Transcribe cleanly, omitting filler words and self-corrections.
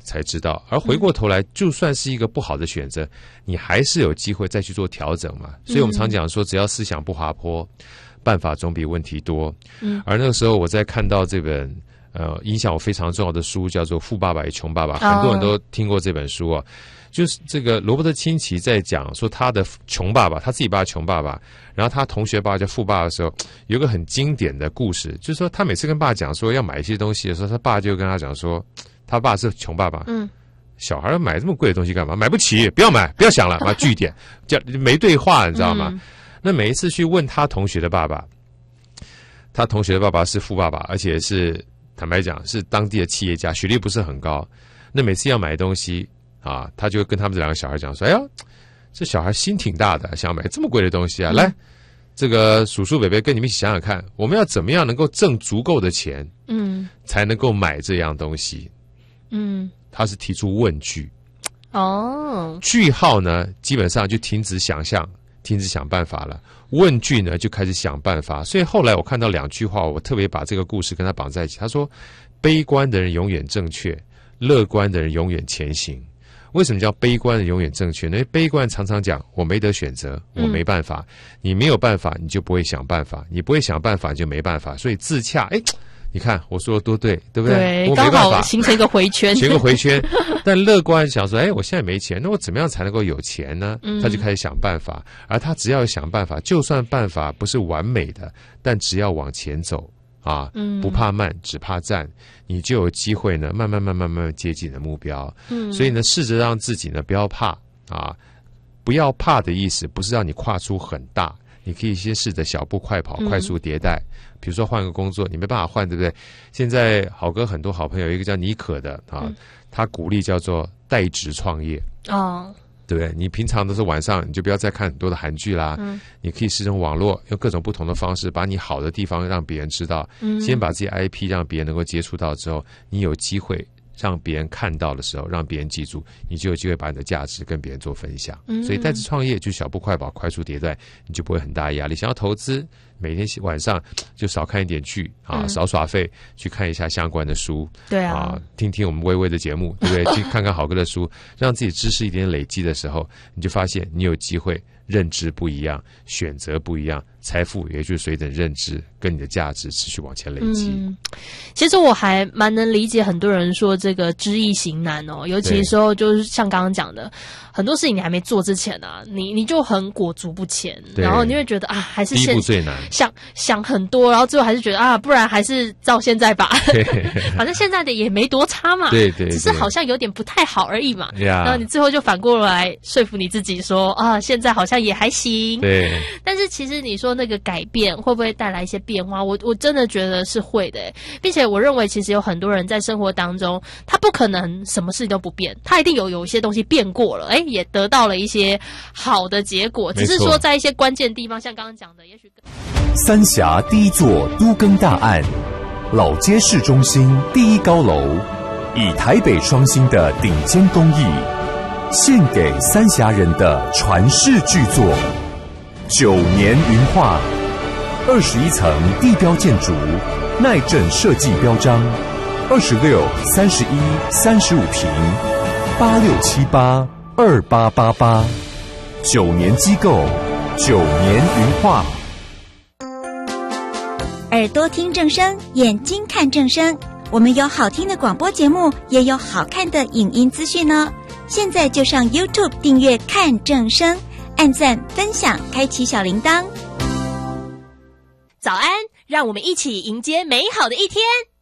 才知道。而回过头来，就算是一个不好的选择，你还是有机会再去做调整嘛。所以我们常讲说，只要思想不滑坡，办法总比问题多。而那个时候我在看到这本影响我非常重要的书，叫做《富爸爸与穷爸爸》，很多人都听过这本书啊。就是这个罗伯特清崎在讲说他的穷爸爸，他自己爸穷爸爸，然后他同学爸叫富爸爸的时候，有个很经典的故事，就是说他每次跟爸讲说要买一些东西的时候，他爸就跟他讲说，他爸是穷爸爸，小孩买这么贵的东西干嘛？买不起，不要买，不要想了，把据点，叫没对话，你知道吗？那每一次去问他同学的爸爸，他同学的爸爸是富爸爸，而且是坦白讲是当地的企业家，学历不是很高。那每次要买东西啊，他就跟他们这两个小孩讲说：“哎呀，这小孩心挺大的，想买这么贵的东西啊！来，这个叔叔伯伯跟你们一起想想看，我们要怎么样能够挣足够的钱，才能够买这样东西？他是提出问句，句号呢，基本上就停止想象，停止想办法了。问句呢，就开始想办法。所以后来我看到两句话，我特别把这个故事跟他绑在一起。他说：悲观的人永远正确，乐观的人永远前行。为什么叫悲观的永远正确呢？因为悲观常常讲我没得选择，我没办法。你没有办法，你就不会想办法，你不会想办法，你就没办法。所以自洽，你看我说的多对，对不对？ 对，刚好形成一个回圈， 形成一个回圈。但乐观想说，我现在没钱，那我怎么样才能够有钱呢？他就开始想办法，而他只要想办法，就算办法不是完美的，但只要往前走啊，不怕慢，只怕站，你就有机会呢，慢慢接近你的目标。所以呢，试着让自己呢不要怕啊，不要怕的意思不是让你跨出很大。你可以先试着小步快跑，快速迭代。比如说换个工作，你没办法换，对不对？现在好哥很多好朋友，一个叫妮可的啊，他鼓励叫做代职创业对不对？你平常都是晚上，你就不要再看很多的韩剧啦。你可以使用网络，用各种不同的方式，把你好的地方让别人知道。先把自己 IP 让别人能够接触到之后，你有机会让别人看到的时候，让别人记住，你就有机会把你的价值跟别人做分享。所以代职创业就小步快跑，快速迭代，你就不会很大压力。想要投资，每天晚上就少看一点剧啊，少耍废，去看一下相关的书。 对啊， 听听我们微微的节目，对不对？去看看好哥的书，让自己知识一点累积的时候，你就发现你有机会认知不一样，选择不一样，财富也就是随着认知跟你的价值持续往前累积。 其实我还蛮能理解很多人说这个知易行难尤其时候就是像刚刚讲的，很多事情你还没做之前啊，你就很裹足不前，然后你会觉得还是第一步最难， 想很多，然后最后还是觉得不然还是照现在吧，反正现在的也没多差嘛，对，只是好像有点不太好而已嘛。然后你最后就反过来说服你自己说现在好像也还行。对，但是其实你说那个改变会不会带来一些变化？我真的觉得是会的，并且我认为其实有很多人在生活当中，他不可能什么事情都不变，他一定有一些东西变过了，也得到了一些好的结果，只是说在一些关键地方，像刚刚讲的，也许三峡第一座都更大案，老街市中心第一高楼，以台北双星的顶尖工艺，献给三峡人的传世巨作9年云画，21层地标建筑，耐震设计标章，26、31、35坪，86782888，9年机构，9年云画。 耳朵听正声，眼睛看正声。我们有好听的广播节目，也有好看的影音资讯哦。现在就上 YouTube 订阅看正声，按赞、分享，开启小铃铛。 早安，让我们一起迎接美好的一天。